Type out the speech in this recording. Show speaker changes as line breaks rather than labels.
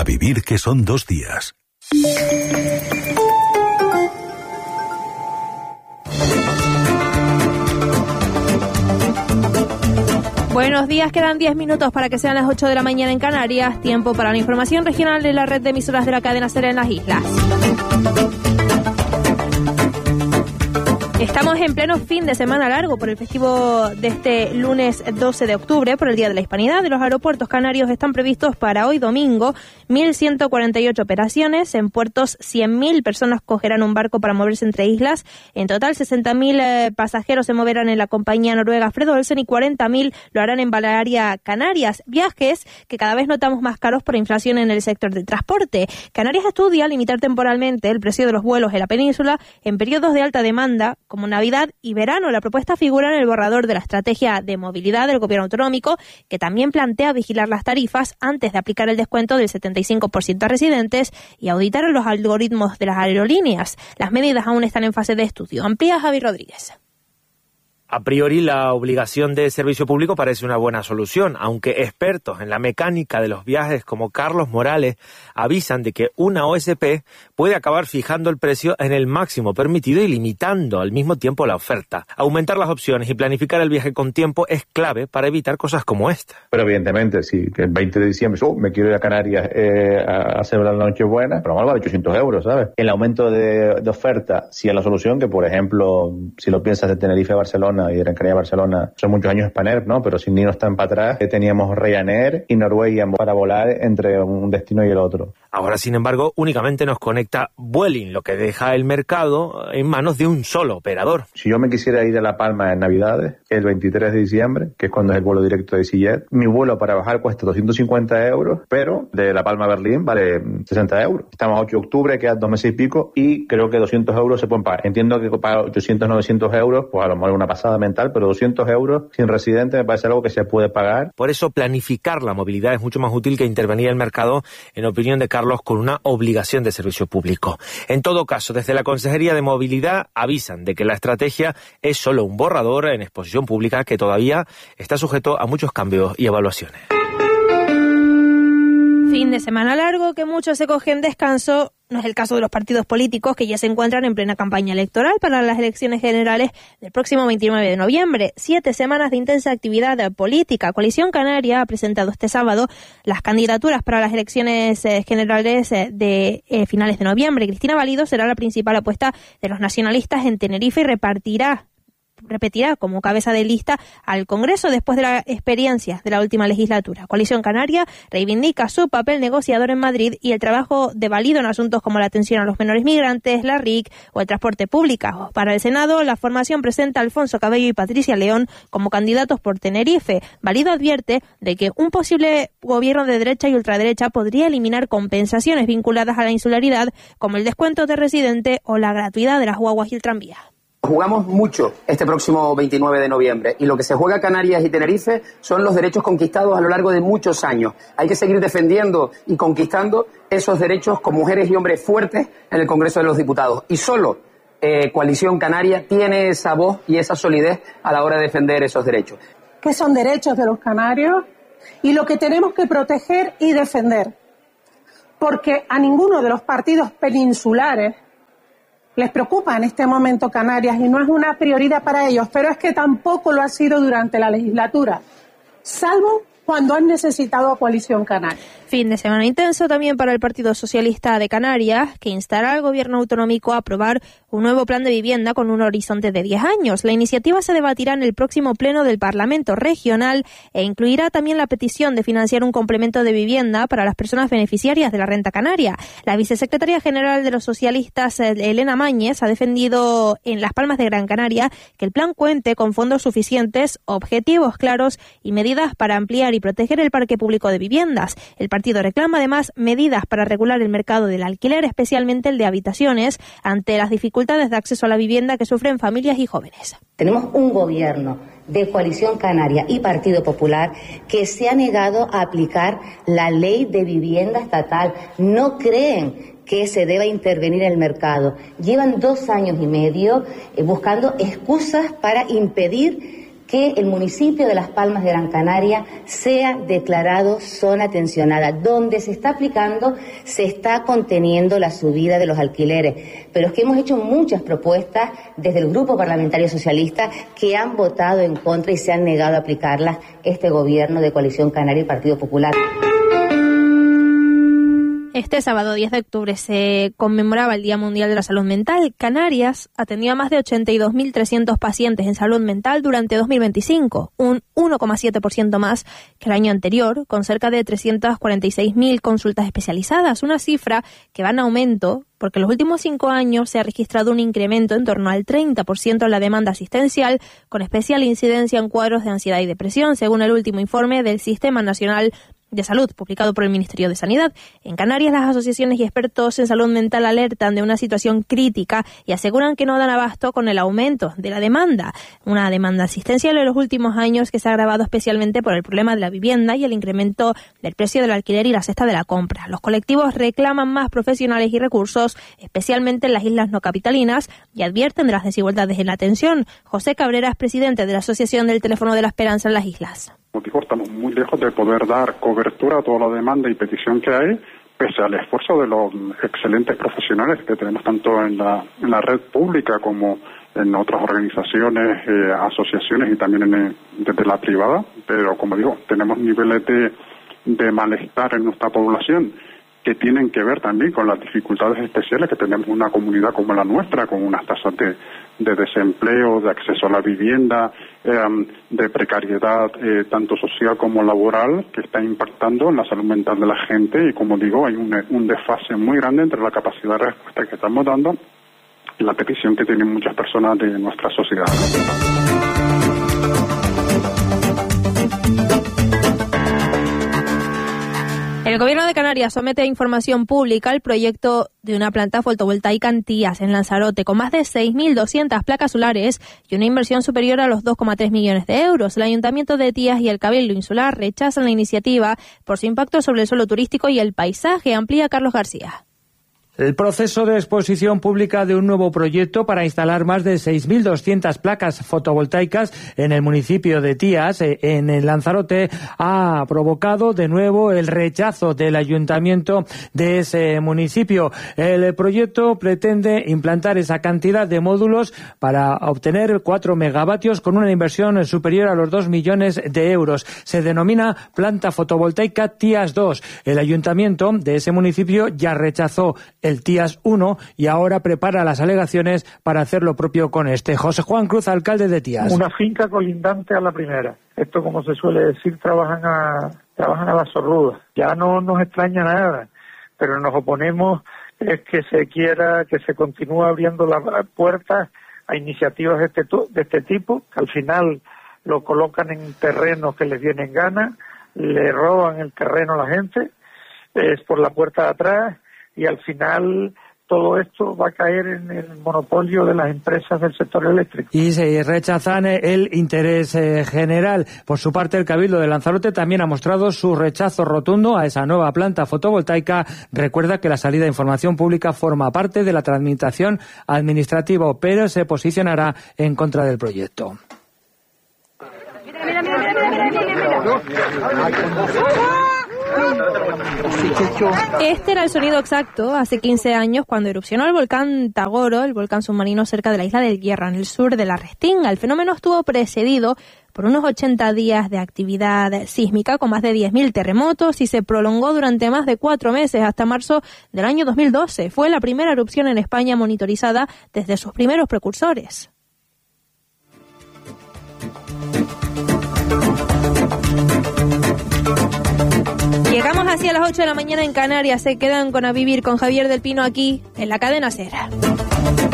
A vivir que son 2 días.
Buenos días, quedan 10 minutos para que sean las 8 de la mañana en Canarias. Tiempo para la información regional de la red de emisoras de la cadena SER en las islas. Estamos en pleno fin de semana largo por el festivo de este lunes 12 de octubre, por el Día de la Hispanidad. De los aeropuertos canarios están previstos para hoy domingo 1.148 operaciones. En puertos 100.000 personas cogerán un barco para moverse entre islas. En total 60.000 pasajeros se moverán en la compañía noruega Fred Olsen y 40.000 lo harán en Balearia Canarias. Viajes que cada vez notamos más caros por inflación en el sector del transporte. Canarias estudia limitar temporalmente el precio de los vuelos en la península en periodos de alta demanda, como Navidad y verano. La propuesta figura en el borrador de la estrategia de movilidad del gobierno autonómico, que también plantea vigilar las tarifas antes de aplicar el descuento del 75% a residentes y auditar los algoritmos de las aerolíneas. Las medidas aún están en fase de estudio. Amplía Javi Rodríguez.
A priori, la obligación de servicio público parece una buena solución, aunque expertos en la mecánica de los viajes como Carlos Morales avisan de que una OSP puede acabar fijando el precio en el máximo permitido y limitando al mismo tiempo la oferta. Aumentar las opciones y planificar el viaje con tiempo es clave para evitar cosas como esta.
Pero evidentemente, si que el 20 de diciembre me quiero ir a Canarias a celebrar la Nochebuena, pero vale 800 euros, ¿sabes? El aumento de oferta, si es la solución, que por ejemplo, si lo piensas de Tenerife a Barcelona y de Gran Canaria a Barcelona, son muchos años Spanair, ¿no? Pero sin ni no están para atrás, teníamos Ryanair y Norwegian para volar entre un destino y el otro.
Ahora, sin embargo, únicamente nos conecta Vueling, lo que deja el mercado en manos de un solo operador.
Si yo me quisiera ir a La Palma en Navidades, el 23 de diciembre, que es cuando es el vuelo directo de EasyJet, mi vuelo para bajar cuesta 250 euros, pero de La Palma a Berlín vale 60 euros. Estamos a 8 de octubre, quedan 2 meses y pico, y creo que 200 euros se pueden pagar. Entiendo que para 800, 900 euros, pues a lo mejor una pasada mental, pero 200 euros sin residente me parece algo que se puede pagar.
Por eso, planificar la movilidad es mucho más útil que intervenir el mercado, en opinión de Carlos, con una obligación de servicio público. En todo caso, desde la Consejería de Movilidad avisan de que la estrategia es solo un borrador en exposición pública que todavía está sujeto a muchos cambios y evaluaciones.
Fin de semana largo que muchos se cogen descanso. No es el caso de los partidos políticos que ya se encuentran en plena campaña electoral para las elecciones generales del próximo 29 de noviembre. 7 semanas de intensa actividad política. Coalición Canaria ha presentado este sábado las candidaturas para las elecciones generales de finales de noviembre. Cristina Valido será la principal apuesta de los nacionalistas en Tenerife y repetirá como cabeza de lista al Congreso después de las experiencias de la última legislatura. Coalición Canaria reivindica su papel negociador en Madrid y el trabajo de Valido en asuntos como la atención a los menores migrantes, la RIC o el transporte público. Para el Senado, la formación presenta a Alfonso Cabello y Patricia León como candidatos por Tenerife. Valido advierte de que un posible gobierno de derecha y ultraderecha podría eliminar compensaciones vinculadas a la insularidad, como el descuento de residente o la gratuidad de las guaguas y el tranvía.
Jugamos mucho este próximo 29 de noviembre y lo que se juega Canarias y Tenerife son los derechos conquistados a lo largo de muchos años. Hay que seguir defendiendo y conquistando esos derechos con mujeres y hombres fuertes en el Congreso de los Diputados. Y solo Coalición Canaria tiene esa voz y esa solidez a la hora de defender esos derechos.
Que son derechos de los canarios y lo que tenemos que proteger y defender. Porque a ninguno de los partidos peninsulares les preocupa en este momento Canarias y no es una prioridad para ellos, pero es que tampoco lo ha sido durante la legislatura, salvo cuando han necesitado a Coalición Canaria.
Fin de semana intenso también para el Partido Socialista de Canarias, que instará al gobierno autonómico a aprobar un nuevo plan de vivienda con un horizonte de 10 años. La iniciativa se debatirá en el próximo pleno del Parlamento Regional e incluirá también la petición de financiar un complemento de vivienda para las personas beneficiarias de la renta canaria. La vicesecretaria general de los socialistas, Elena Mañez, ha defendido en Las Palmas de Gran Canaria que el plan cuente con fondos suficientes, objetivos claros y medidas para ampliar y proteger el parque público de viviendas. El partido reclama además medidas para regular el mercado del alquiler, especialmente el de habitaciones, ante las dificultades de acceso a la vivienda que sufren familias y jóvenes.
Tenemos un gobierno de Coalición Canaria y Partido Popular que se ha negado a aplicar la ley de vivienda estatal. No creen que se deba intervenir en el mercado. Llevan 2 años y medio buscando excusas para impedir que el municipio de Las Palmas de Gran Canaria sea declarado zona tensionada. Donde se está aplicando, se está conteniendo la subida de los alquileres. Pero es que hemos hecho muchas propuestas desde el Grupo Parlamentario Socialista que han votado en contra y se han negado a aplicarlas este gobierno de Coalición Canaria y Partido Popular.
Este sábado 10 de octubre se conmemoraba el Día Mundial de la Salud Mental. Canarias atendió a más de 82.300 pacientes en salud mental durante 2025, un 1,7% más que el año anterior, con cerca de 346.000 consultas especializadas, una cifra que va en aumento porque en los últimos 5 años se ha registrado un incremento en torno al 30% en la demanda asistencial, con especial incidencia en cuadros de ansiedad y depresión, según el último informe del Sistema Nacional de Salud, publicado por el Ministerio de Sanidad. En Canarias, las asociaciones y expertos en salud mental alertan de una situación crítica y aseguran que no dan abasto con el aumento de la demanda. Una demanda asistencial en los últimos años que se ha agravado especialmente por el problema de la vivienda y el incremento del precio del alquiler y la cesta de la compra. Los colectivos reclaman más profesionales y recursos, especialmente en las islas no capitalinas, y advierten de las desigualdades en la atención. José Cabrera es presidente de la Asociación del Teléfono de la Esperanza en las islas.
Estamos muy lejos de poder dar cobertura a toda la demanda y petición que hay, pese al esfuerzo de los excelentes profesionales que tenemos tanto en la red pública como en otras organizaciones, asociaciones y también desde la privada. Pero, como digo, tenemos niveles de malestar en nuestra población que tienen que ver también con las dificultades especiales que tenemos una comunidad como la nuestra, con unas tasas de desempleo, de acceso a la vivienda, de precariedad tanto social como laboral, que está impactando en la salud mental de la gente. Y, como digo, hay un desfase muy grande entre la capacidad de respuesta que estamos dando y la petición que tienen muchas personas de nuestra sociedad.
El Gobierno de Canarias somete a información pública el proyecto de una planta fotovoltaica en Tías, en Lanzarote, con más de 6.200 placas solares y una inversión superior a los 2,3 millones de euros. El Ayuntamiento de Tías y el Cabildo Insular rechazan la iniciativa por su impacto sobre el suelo turístico y el paisaje. Amplía Carlos García.
El proceso de exposición pública de un nuevo proyecto para instalar más de 6.200 placas fotovoltaicas en el municipio de Tías, en el Lanzarote, ha provocado de nuevo el rechazo del ayuntamiento de ese municipio. El proyecto pretende implantar esa cantidad de módulos para obtener 4 megavatios con una inversión superior a los 2 millones de euros. Se denomina planta fotovoltaica Tías 2. El ayuntamiento de ese municipio ya rechazó el Tías 1 y ahora prepara las alegaciones para hacer lo propio con este. José Juan Cruz, alcalde de Tías.
Una finca colindante a la primera. Esto, como se suele decir, trabajan a la zorruda. Ya no nos extraña nada, pero nos oponemos es que se continúe abriendo las puertas a iniciativas de este tipo, que al final lo colocan en terrenos que les vienen gana, le roban el terreno a la gente, es por la puerta de atrás. Y al final todo esto va a caer en el monopolio de las empresas del sector eléctrico. Y
se rechazan el interés general. Por su parte, el Cabildo de Lanzarote también ha mostrado su rechazo rotundo a esa nueva planta fotovoltaica. Recuerda que la salida de información pública forma parte de la tramitación administrativa, pero se posicionará en contra del proyecto.
Este era el sonido exacto hace 15 años cuando erupcionó el volcán Tagoro, el volcán submarino cerca de la isla del Hierro, en el sur de la Restinga. El fenómeno estuvo precedido por unos 80 días de actividad sísmica con más de 10.000 terremotos y se prolongó durante más de 4 meses hasta marzo del año 2012. Fue la primera erupción en España monitorizada desde sus primeros precursores. Llegamos hacia las 8 de la mañana en Canarias. Se quedan con A Vivir con Javier del Pino aquí en la cadena SER.